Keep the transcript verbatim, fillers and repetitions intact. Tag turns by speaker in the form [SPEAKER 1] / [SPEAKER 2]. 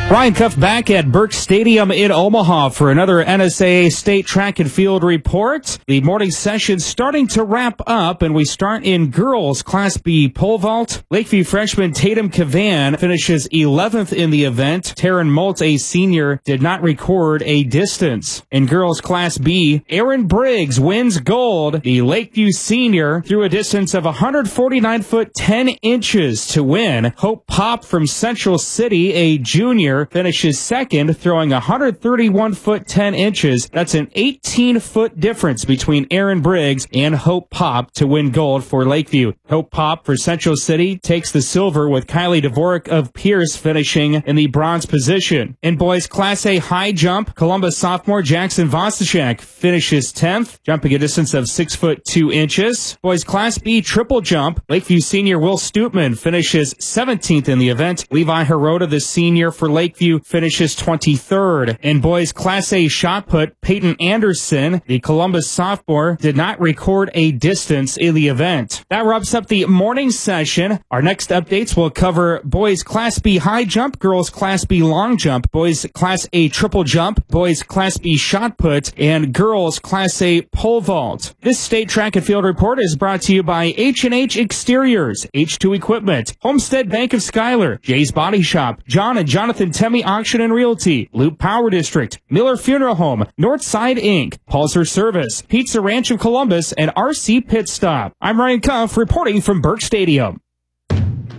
[SPEAKER 1] Ryan Cuff back at Burke Stadium in Omaha for another N S A A State Track and Field report. The morning session starting to wrap up, and we start in girls Class B pole vault. Lakeview freshman Tatum Cavan finishes eleventh in the event. Taryn Molt, a senior, did not record a distance. In girls Class B, Aaron Briggs wins gold. The Lakeview senior threw a distance of one forty-nine foot ten inches to win. Hope Pop from Central City, a junior, finishes second, throwing one thirty-one foot ten inches. That's an eighteen foot difference between Aaron Briggs and Hope Pop to win gold for Lakeview. Hope Pop for Central City takes the silver, with Kylie Dvorak of Pierce finishing in the bronze position. In boys Class A high jump, Columbus sophomore Jackson Vostachek finishes tenth, jumping a distance of six foot two inches. Boys Class B triple jump, Lakeview senior Will Stootman finishes seventeenth in the event. Levi Hirota, the senior for Lakeview, Lakeview finishes twenty-third. In boys Class A shot put, Peyton Anderson, the Columbus sophomore, did not record a distance in the event. That wraps up the morning session. Our next updates will cover boys Class B high jump, girls Class B long jump, boys Class A triple jump, boys Class B shot put, and girls Class A pole vault. This State Track and Field report is brought to you by H and H Exteriors, H two Equipment, Homestead Bank of Schuyler, Jay's Body Shop, John and Jonathan Temme Auction and Realty, Loop Power District, Miller Funeral Home, Northside Incorporated, Pulsar Service, Pizza Ranch of Columbus, and R C Pit Stop. I'm Ryan Cuff reporting from Burke Stadium.